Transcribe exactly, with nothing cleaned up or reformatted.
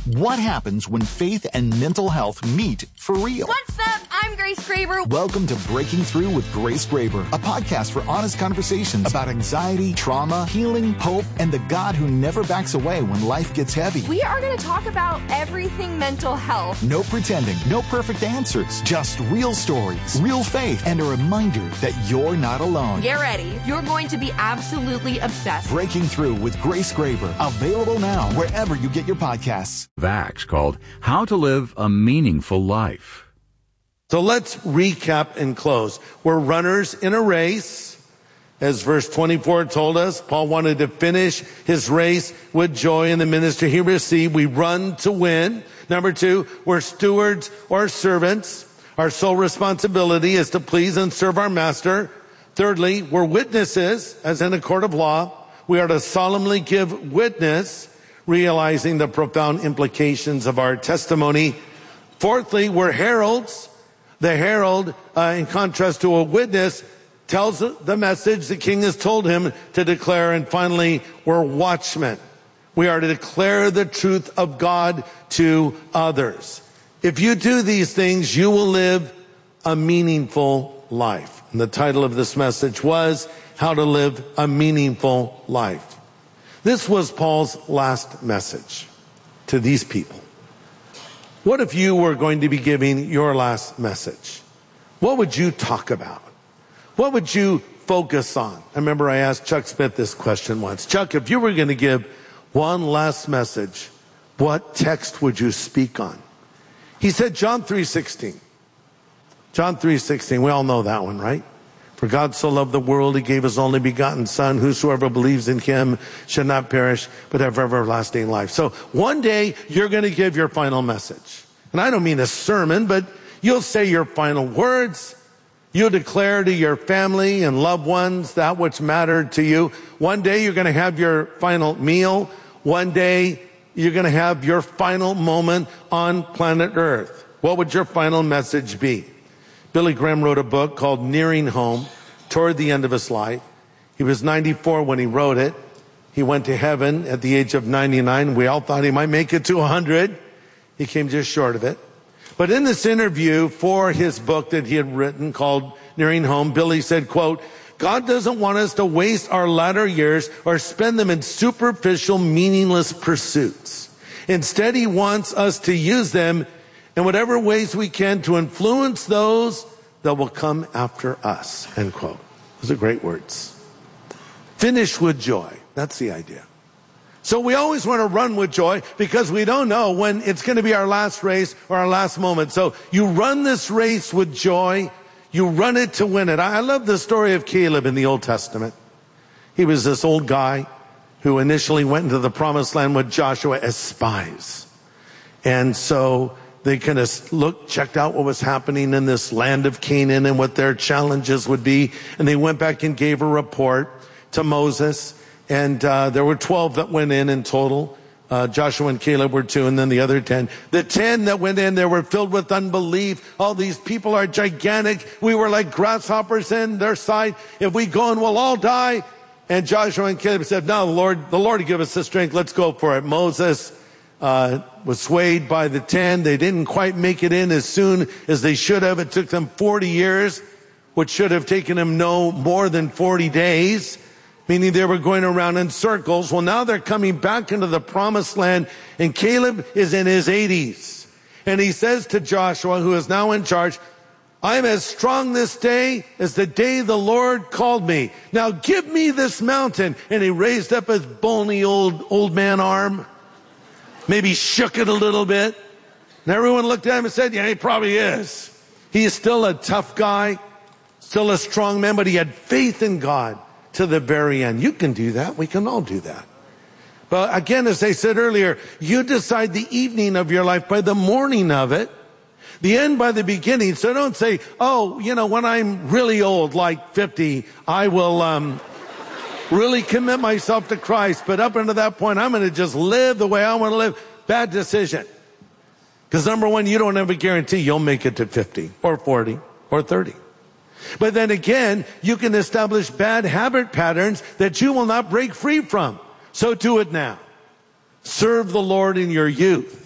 What happens when faith and mental health meet for real? What's up? I'm Grace Graber. Welcome to Breaking Through with Grace Graber, a podcast for honest conversations about anxiety, trauma, healing, hope, and the God who never backs away when life gets heavy. We are going to talk about everything mental health. No pretending, no perfect answers, just real stories, real faith, and a reminder that you're not alone. Get ready. You're going to be absolutely obsessed. Breaking Through with Grace Graber, available now wherever you get your podcasts. Vax called How to Live a Meaningful Life. So let's recap and close. We're runners in a race. As verse twenty-four told us, Paul wanted to finish his race with joy in the ministry he received. We run to win. Number two, we're stewards or servants. Our sole responsibility is to please and serve our master. Thirdly, we're witnesses, as in a court of law. We are to solemnly give witness, realizing the profound implications of our testimony. Fourthly, we're heralds. The herald, uh, in contrast to a witness, tells the message the king has told him to declare. And finally, we're watchmen. We are to declare the truth of God to others. If you do these things, you will live a meaningful life. And the title of this message was How to Live a Meaningful Life. This was Paul's last message to these people. What if you were going to be giving your last message? What would you talk about? What would you focus on? I remember I asked Chuck Smith this question once. Chuck, if you were going to give one last message, what text would you speak on? He said John three sixteen. John three sixteen, we all know that one, right? For God so loved the world, he gave his only begotten son. Whosoever believes in him should not perish, but have everlasting life. So one day you're going to give your final message. And I don't mean a sermon, but you'll say your final words. You'll declare to your family and loved ones that which mattered to you. One day you're going to have your final meal. One day you're going to have your final moment on planet Earth. What would your final message be? Billy Graham wrote a book called Nearing Home toward the end of his life. He was ninety-four when he wrote it. He went to heaven at the age of ninety-nine. We all thought he might make it to one hundred. He came just short of it. But in this interview for his book that he had written called Nearing Home, Billy said, quote, God doesn't want us to waste our latter years or spend them in superficial, meaningless pursuits. Instead, he wants us to use them in whatever ways we can to influence those that will come after us, end quote. Those are great words. Finish with joy. That's the idea. So we always want to run with joy because we don't know when it's going to be our last race or our last moment. So you run this race with joy. You run it to win it. I love the story of Caleb in the Old Testament. He was this old guy who initially went into the promised land with Joshua as spies. And so they kind of looked, checked out what was happening in this land of Canaan and what their challenges would be. And they went back and gave a report to Moses. And uh, there were twelve that went in in total. Uh, Joshua and Caleb were two, and then the other ten. The ten that went in, they were filled with unbelief. All these people are gigantic. We were like grasshoppers in their sight. If we go in, we'll all die. And Joshua and Caleb said, no, the Lord, the Lord will give us the strength. Let's go for it. Moses uh was swayed by the ten. They didn't quite make it in as soon as they should have. It took them forty years, which should have taken them no more than forty days, meaning they were going around in circles. Well, now they're coming back into the promised land, and Caleb is in his eighties. And he says to Joshua, who is now in charge, I'm as strong this day as the day the Lord called me. Now give me this mountain. And he raised up his bony old, old man arm. Maybe shook it a little bit. And everyone looked at him and said, yeah, he probably is. He is still a tough guy, still a strong man, but he had faith in God to the very end. You can do that. We can all do that. But again, as I said earlier, you decide the evening of your life by the morning of it, the end by the beginning. So don't say, oh, you know, when I'm really old, like fifty, I will, um, really commit myself to Christ, but up until that point, I'm going to just live the way I want to live. Bad decision. Because number one, you don't have a guarantee you'll make it to fifty or forty or thirty. But then again, you can establish bad habit patterns that you will not break free from. So do it now. Serve the Lord in your youth.